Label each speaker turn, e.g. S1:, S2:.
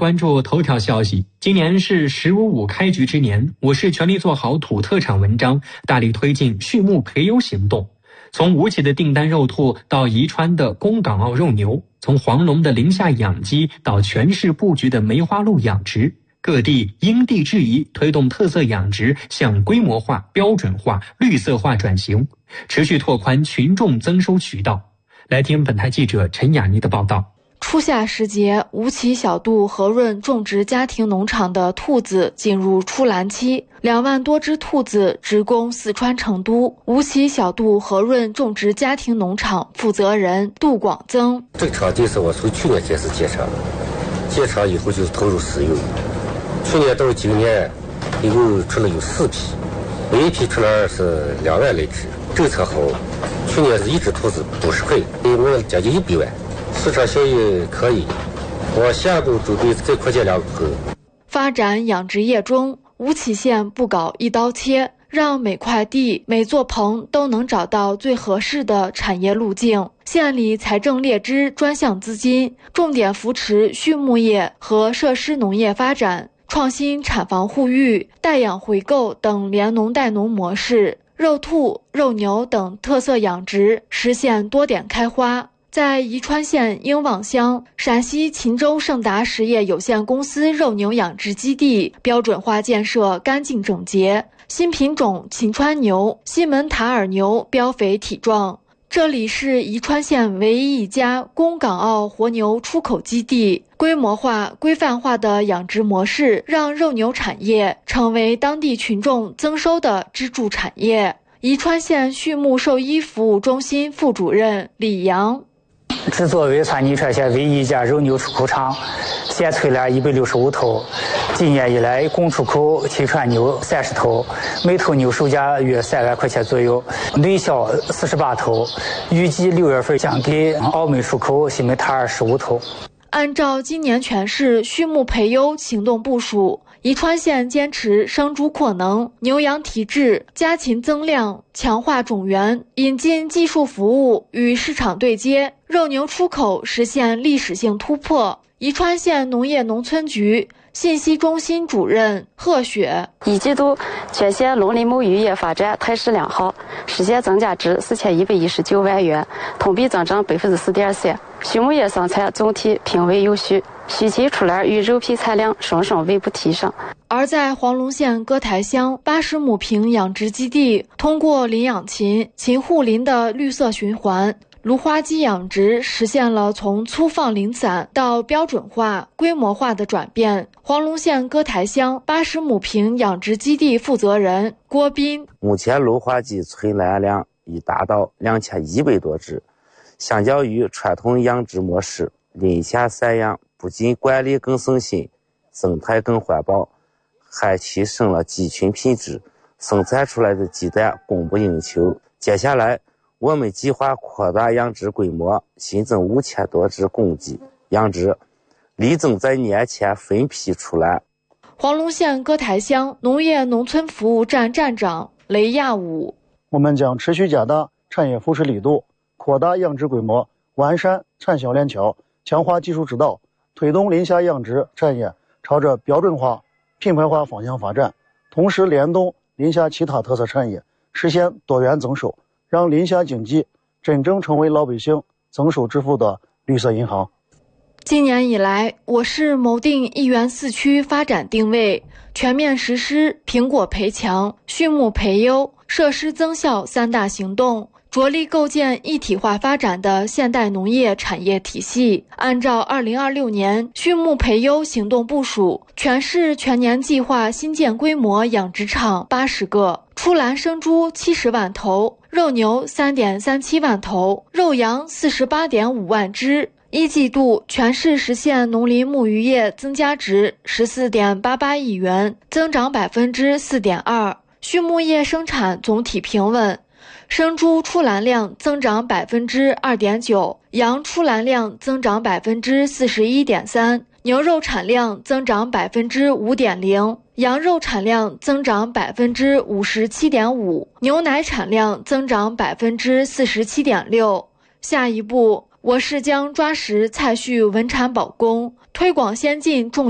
S1: 关注头条消息。今年是“1055”开局之年，我市全力做好土特产文章，大力推进畜牧培优行动。从吴起的订单肉兔到宜川的宫港澳肉牛，从黄龙的宁夏养鸡到全市布局的梅花鹿养殖，各地因地制宜推动特色养殖向规模化、标准化、绿色化转型，持续拓宽群众增收渠道。来听本台记者陈雅妮的报道。
S2: 初夏时节，吴起小杜和润种植家庭农场的兔子进入出栏期，2万多只兔子直供四川成都。吴起小杜和润种植家庭农场负责人杜广增：
S3: 这个场地是我从去年开始建厂，建厂以后就投入使用。去年到今年，一共出了有4批，每一批出栏是2万来只，政策好。去年是1只兔子50块，我将近100万。市场效益可以，我下步准备再扩建2个。
S2: 发展养殖业中，吴起县不搞一刀切，让每块地、每座棚都能找到最合适的产业路径。县里财政列支专项资金，重点扶持畜牧业和设施农业发展，创新产房护育、代养回购等联农带农模式，肉兔、肉牛等特色养殖实现多点开花。在宜川县英望乡陕西秦州盛达实业有限公司肉牛养殖基地标准化建设干净整洁，新品种秦川牛、西门塔尔牛膘肥体壮。这里是宜川县唯一一家供港澳活牛出口基地，规模化、规范化的养殖模式让肉牛产业成为当地群众增收的支柱产业。宜川县畜牧兽医服务中心副主任李阳：
S4: 只作为川宜川县唯一一家肉牛出口厂，现存栏165头，今年以来共出口秦川牛30头，每头牛售价约3万块钱左右，内销48头，预计6月份将给澳门出口西门塔尔15头。
S2: 按照今年全市畜牧培优行动部署，宜川县坚持生猪扩能、牛羊提质、家禽增量、强化种源，引进技术服务与市场对接，肉牛出口实现历史性突破。宜川县农业农村局信息中心主任贺雪：
S5: 一季度全县农林牧渔业发展态势良好，实现增加值4119万元，同比增长4.3%。畜牧业生产总体平稳有序，畜禽出栏与肉品产量双双稳步提升。
S2: 而在黄龙县歌台乡80亩坪养殖基地，通过林养禽、禽护林的绿色循环，芦花鸡养殖实现了从粗放零散到标准化、规模化的转变。黄龙县歌台乡80亩坪养殖基地负责人郭斌：
S6: 目前芦花鸡存栏量已达到2100多只，相较于传统养殖模式，林下散养不仅管理更省心，生态更环保，还提升了鸡群品质，生产出来的鸡蛋供不应求。接下来我们计划扩大养殖规模，新增5000多只公鸡养殖，力争在年前分批出栏。
S2: 黄龙县歌台乡农业农村服务站站长雷亚武：
S7: 我们将持续加大产业扶持力度，扩大养殖规模，完善产销链条，强化技术指导，推动林下养殖产业朝着标准化、品牌化方向发展，同时联动林下其他特色产业，实现多元增收，让林下经济真正成为老百姓增收致富的绿色银行。
S2: 今年以来，我市谋定1园4区发展定位，全面实施苹果培强、畜牧培优、设施增效3大行动，着力构建一体化发展的现代农业产业体系。按照2026年畜牧培优行动部署，全市全年计划新建规模养殖场80个，出栏生猪70万头，肉牛3.37万头，肉羊48.5万只。一季度全市实现农林牧渔业增加值14.88亿元，增长4.2%。畜牧业生产总体平稳，生猪出栏量增长2.9%，羊出栏量增长41.3%，牛肉产量增长5.0%，羊肉产量增长57.5%，牛奶产量增长47.6%。下一步，我市将抓实菜畜文产保供，推广先进种